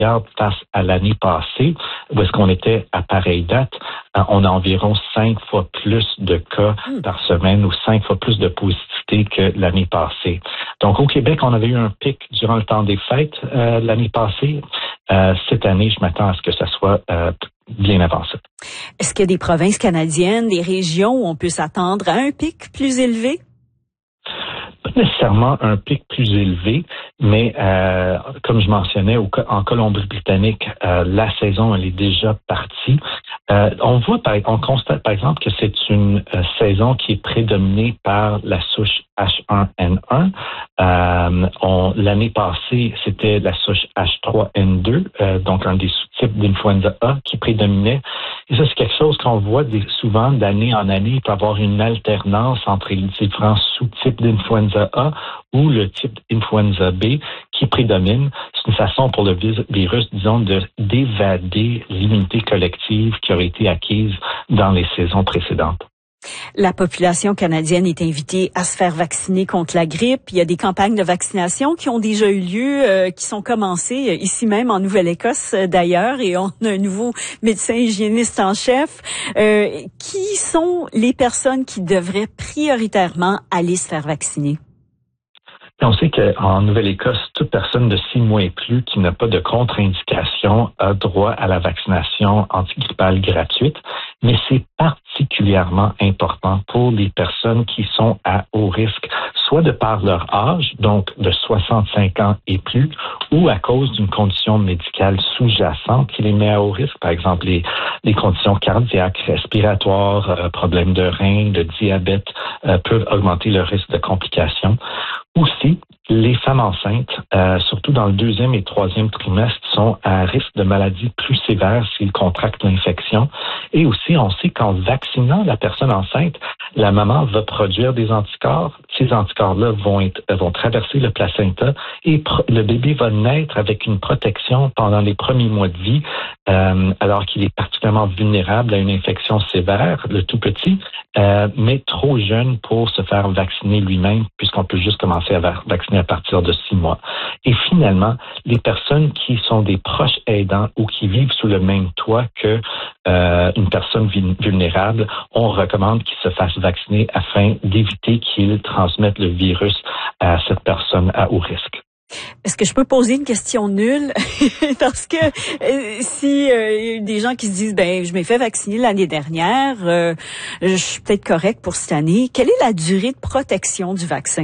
regarde face à l'année passée, où est-ce qu'on était à pareille date, on a environ 5 fois plus de cas par semaine ou 5 fois plus de positivité que l'année passée. Donc, au Québec, on avait eu un pic durant le temps des fêtes l'année passée. Cette année, je m'attends à ce que ça soit bien avancé. Est-ce qu'il y a des provinces canadiennes, des régions où on peut s'attendre à un pic plus élevé? Pas nécessairement un pic plus élevé, mais comme je mentionnais, en Colombie-Britannique, la saison elle est déjà partie. On constate par exemple que c'est une saison qui est prédominée par la souche H1N1. L'année passée, c'était la souche H3N2, donc un des sous-types d'influenza A qui prédominait. Et ça, c'est quelque chose qu'on voit souvent d'année en année. Il peut y avoir une alternance entre les différents sous-types d'influenza A ou le type d'influenza B qui prédomine. C'est une façon pour le virus, disons, d'évader l'immunité collective qui aurait été acquise dans les saisons précédentes. La population canadienne est invitée à se faire vacciner contre la grippe. Il y a des campagnes de vaccination qui ont déjà eu lieu, qui sont commencées ici même en Nouvelle-Écosse d'ailleurs, et on a un nouveau médecin hygiéniste en chef. Qui sont les personnes qui devraient prioritairement aller se faire vacciner? On sait qu'en Nouvelle-Écosse, toute personne de 6 mois et plus qui n'a pas de contre-indication a droit à la vaccination antigrippale gratuite, mais c'est particulièrement important pour les personnes qui sont à haut risque, soit de par leur âge, donc de 65 ans et plus, ou à cause d'une condition médicale sous-jacente qui les met à haut risque, par exemple les conditions cardiaques, respiratoires, problèmes de reins, de diabète, peuvent augmenter le risque de complications. Aussi, les femmes enceintes, surtout dans le 2e et 3e trimestre, sont à risque de maladies plus sévères s'ils contractent l'infection. Et aussi, on sait qu'en vaccinant la personne enceinte, la maman va produire des anticorps. Ces anticorps-là vont traverser le placenta et le bébé va naître avec une protection pendant les premiers mois de vie, alors qu'il est particulièrement vulnérable à une infection sévère, le tout petit, mais trop jeune pour se faire vacciner lui-même, puisqu'on peut juste commencer à vacciner à partir de 6 mois. Et finalement, les personnes qui sont des proches aidants ou qui vivent sous le même toit que une personne vulnérable, on recommande qu'ils se fassent vacciner afin d'éviter qu'ils transmettent le virus à cette personne à haut risque. Est-ce que je peux poser une question nulle? Parce que si y a des gens qui se disent, je m'ai fait vacciner l'année dernière, je suis peut-être correct pour cette année. Quelle est la durée de protection du vaccin?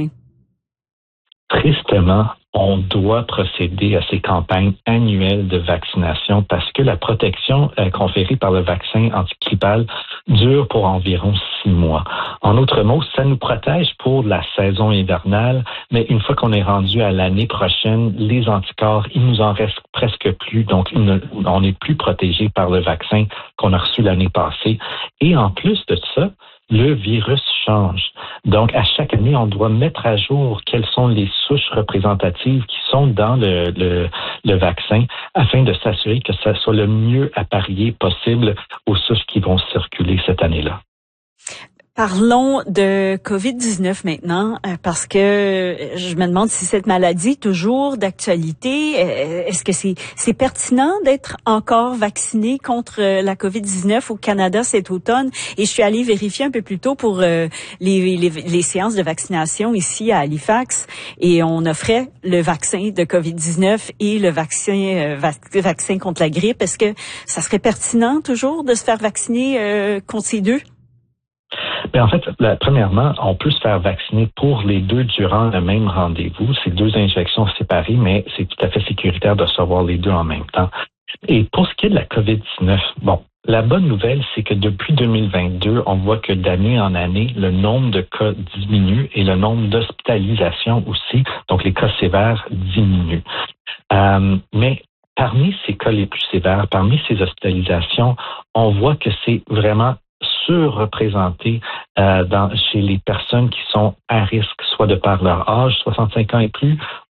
Tristement, on doit procéder à ces campagnes annuelles de vaccination parce que la protection conférée par le vaccin antigrippal dure pour environ 6 mois. En d'autres mots, ça nous protège pour la saison hivernale, mais une fois qu'on est rendu à l'année prochaine, les anticorps, il nous en reste presque plus, donc on n'est plus protégé par le vaccin qu'on a reçu l'année passée. Et en plus de ça, le virus change. Donc, à chaque année, on doit mettre à jour quelles sont les souches représentatives qui sont dans le vaccin afin de s'assurer que ça soit le mieux apparié possible aux souches qui vont circuler cette année-là. Parlons de COVID-19 maintenant, parce que je me demande si cette maladie est toujours d'actualité. Est-ce que c'est pertinent d'être encore vacciné contre la COVID-19 au Canada cet automne? Et je suis allée vérifier un peu plus tôt pour les séances de vaccination ici à Halifax, et on offrait le vaccin de COVID-19 et le vaccin contre la grippe. Est-ce que ça serait pertinent toujours de se faire vacciner contre ces deux? En fait, premièrement, on peut se faire vacciner pour les deux durant le même rendez-vous. C'est 2 injections séparées, mais c'est tout à fait sécuritaire de recevoir les deux en même temps. Et pour ce qui est de la COVID-19, la bonne nouvelle, c'est que depuis 2022, on voit que d'année en année, le nombre de cas diminue et le nombre d'hospitalisations aussi, donc les cas sévères diminuent. Mais parmi ces cas les plus sévères, parmi ces hospitalisations, on voit que c'est vraiment surreprésenté chez les personnes qui sont à risque, soit de par leur âge, 65 ans et plus,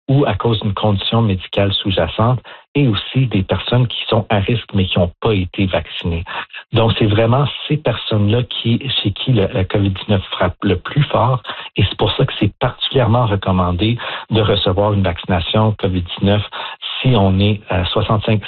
ou à cause d'une condition médicale sous-jacente, et aussi des personnes qui sont à risque mais qui n'ont pas été vaccinées. Donc, c'est vraiment ces personnes-là chez qui le COVID-19 frappe le plus fort, et c'est pour ça que c'est particulièrement recommandé de recevoir une vaccination COVID-19 si on est à 65